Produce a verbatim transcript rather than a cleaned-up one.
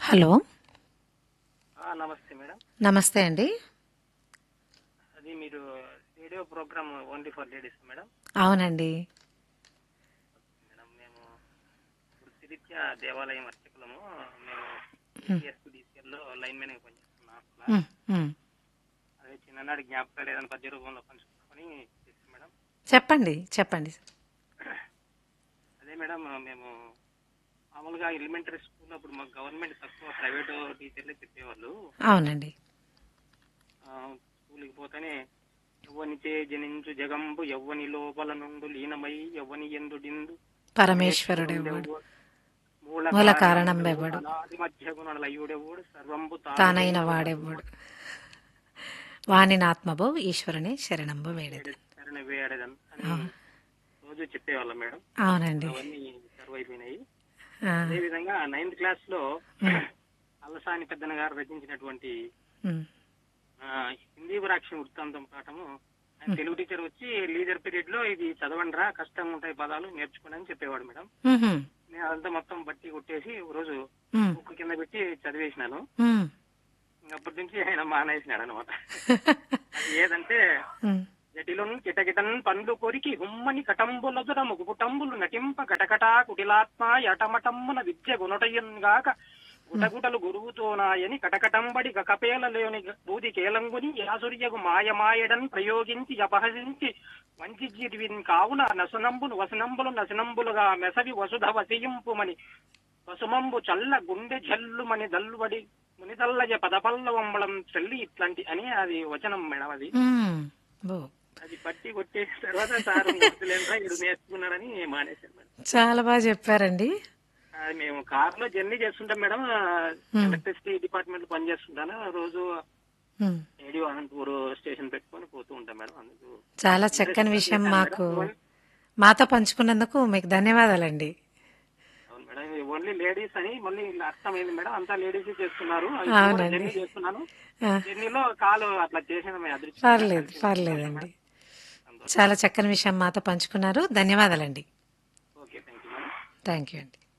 Hello. ఆ! నమస్తే madam. నమస్తే అండి. అది మీరు radio programme only for ladies madam? అవునండి. మేడం మేము వృత్తిరీత్యా దేవాలయం అర్చకులము. మేము హ్మ్. ఏపీఎస్పీడీసీఎల్లో లైన్‌మెన్‌గా పనిచేస్తున్నాం అసల. హ్మ్. హ్మ్. అదే చిన్ననాటి జ్ఞాపకాలు ఏదైనా పద్య రూపంలో పంచుకొని చేశాం మేడం. చెప్పండి. చెప్పండి. అదే మేడం మేము మామూలుగా ఎలిమెంటరీ స్కూల్‌లో అప్పుడు మాకు గవర్నమెంట్ తక్కువ, ప్రైవేటు టీచర్లే చెప్పేవాళ్ళు. అవునండి. ఆహ్, స్కూల్‌కి పోతేనే ఎవ్వనిచే జనించు జగంబు ఎవ్వని లోపల నుండు లీనమై ఎవ్వని యందుడిందు పరమేశ్వరుడెవ్వడు పరమేశ్వరుండెవ్వడు మూల మూల కారణంబెవ్వడు కారణంబెవ్వడు అనాది మధ్య గుణలయుడెవ్వడు సర్వంబు తానైన తానుడైన వాడెవ్వడు వానినాత్మభో ఈశ్వరుని శరణంబు వేడెదన్. శరణ వేడదన్ అని అవును. రోజు చెప్పేవాళ్ళం మేడం. ఇప్పుడు అవునండి. అవన్నీ కరువైపోయినాయి. ఆ! అదేవిధంగా నైన్త్ క్లాస్ లో హ్మ్. అల్లసాని పెద్దన్న గారు రచించినటువంటి హ్మ్. ఆ, హిందీ వృక్షం వృత్తాంతం పాఠము ఆయన హ్మ్. తెలుగు టీచర్ వచ్చి లీజర్ పీరియడ్ లో ఇది చదవండి రా, కష్టంగా ఉంటాయి పదాలు నేర్చుకోండి అని చెప్పేవాడు మేడం. హుహు. నేను అదంతా మొత్తం బట్టి కొట్టేసి ఒక రోజు హ్మ్. బుక్ కింద పెట్టి చదివేసినాను. హ్మ్. ఇంక అప్పటి నుంచి ఆయన మానేసినాడు అనమాట. అది ఏదంటే హ్మ్. జటిలున్ కిటకిటన్ పండ్లు కొరికి హుమ్మని కటంబులదుర ముగుపుటంబులు నటింప కటకటా కుటిలాత్మ యటమటమ్మున విద్య గుణటయ్యన్గాక గుటగుటలు గురువుతోనాయని కటకటంబడి గకపేల లేని బూది కేలంగుని యాసుర్యగు మాయమాయడన్ ప్రయోగించి అపహసించి వంచి జీవిన్ కావున నసునంబులు వసనంబులు నసనంబులుగా మెసవి వసుధ వసియింపుమని పసుమంబు చల్ల గుండె జల్లుమని దల్లుబడి మునిదల్లజ పదపల్లవంబళం చల్లి ఇట్లాంటి అని అది వచనం మేడం. అది హ్మ్. ఓ అది పట్టి కొట్టేసిన తర్వాత సార్ వద్దులేంట్రా ఇది నేర్చుకున్నాడని మానేశాను మేడం. చాలా బాగా చెప్పారండి. అది మేము కార్లో జర్నీ చేస్తుంటాం మేడం. హ్మ్. ఎలక్ట్రిసిటీ డిపార్ట్మెంట్ లో పనిచేస్తుంటాను రోజు. హ్మ్. రేడియో అనంతపూర్ స్టేషన్ పెట్టుకొని పోతూ ఉంటాం మేడం. అందుకు చాలా ఇంట్రెస్ట్ చక్కని గా విషయం చేశాను మేడం. మాకు ఇవన్నీ మాతో పంచుకున్నందుకు మీకు ధన్యవాదాలండి. అవును మేడం, ఇది ఓన్లీ లేడీస్ అని మళ్ళీ ఇలా అర్థమైంది మేడం. అంతా లేడీస్ చేస్తున్నారు. ఇప్పుడు కూడా అవునండి. జర్నీ చేస్తున్నాను. ఆ! జర్నీలో కాలు అట్లా చేసిన మీ అదృష్టంగా పర్లేదు. కలిసి సంతోషం పర్లేదండి. మేడం. సంతోషం చాలా మేడం. చక్కని విషయం మాతో పంచుకున్నారు. ధన్యవాదాలండి. Okay, thank you madam. Thank you అండి.